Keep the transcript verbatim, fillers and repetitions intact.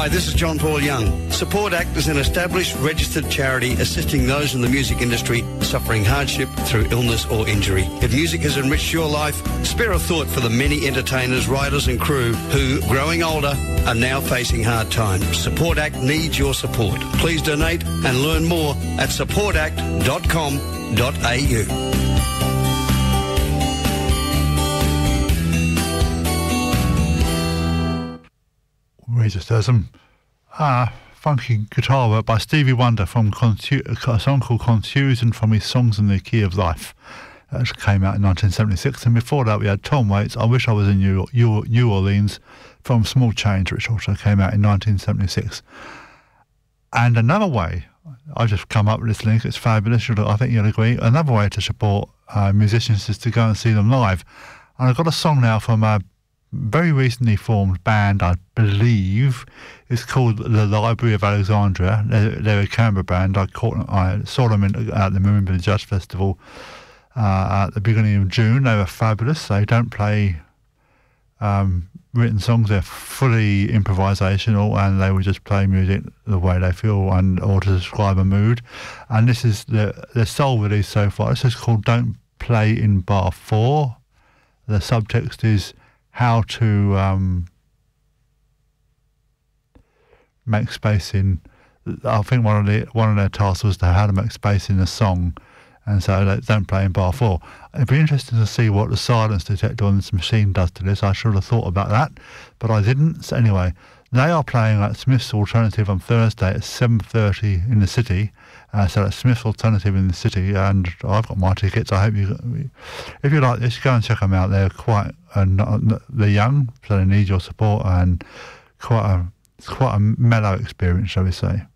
Hi, this is John Paul Young. Support Act is an established registered charity assisting those in the music industry suffering hardship through illness or injury. If music has enriched your life, spare a thought for the many entertainers, writers and crew who, growing older, are now facing hard times. Support Act needs your support. Please donate and learn more at support act dot com dot a u. We just heard some uh, funky guitar work by Stevie Wonder from Contu- a song called Contusion from his Songs in the Key of Life. That came out in nineteen seventy-six. And before that we had Tom Waits, I Wish I Was in New, New Orleans from Small Change, which also came out in nineteen seventy-six. And another way, I just come up with this link, it's fabulous, I think you'll agree, another way to support uh, musicians is to go and see them live. And I've got a song now from a very recently formed band, I believe. It's called the Library of Alexandria. They're, they're a Canberra band. I caught, I saw them in, at the Maroondah Jazz Festival uh, at the beginning of June. They were fabulous. They don't play um, written songs. They're fully improvisational, and they would just play music the way they feel and or to describe a mood. And this is the the sole release so far. This is called Don't Play in Bar four. The subtext is how to um, make space in. I think one of the one of their tasks was to how to make space in a song, and so they don't play in bar four. It'd be interesting to see what the silence detector on this machine does to this. I should have thought about that, but I didn't. So anyway, they are playing at Smith's Alternative on Thursday at seven thirty in the city. Uh, so that's Smith's Alternative in the city, and I've got my tickets. I hope you, if you like this, go and check them out. They're quite, uh, they're young, so they need your support, and quite a, it's quite a mellow experience, shall we say.